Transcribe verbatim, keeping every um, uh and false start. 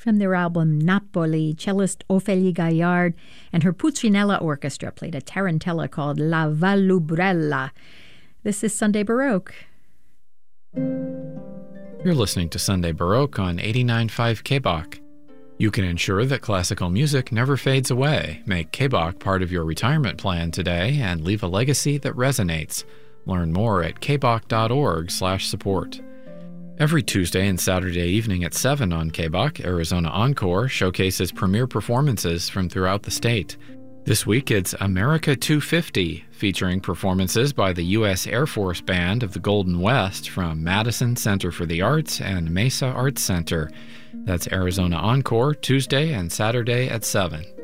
From their album Napoli, cellist Ophélie Gaillard and her Pulcinella Orchestra played a tarantella called La Vallubrella. This is Sunday Baroque. You're listening to Sunday Baroque on eighty-nine point five K B O C. You can ensure that classical music never fades away. Make K B O C part of your retirement plan today and leave a legacy that resonates. Learn more at kboc.org slash support. Every Tuesday and Saturday evening at seven on K B O C, Arizona Encore showcases premier performances from throughout the state. This week it's America two fifty, featuring performances by the U S Air Force Band of the Golden West from Madison Center for the Arts and Mesa Arts Center. That's Arizona Encore, Tuesday and Saturday at seven.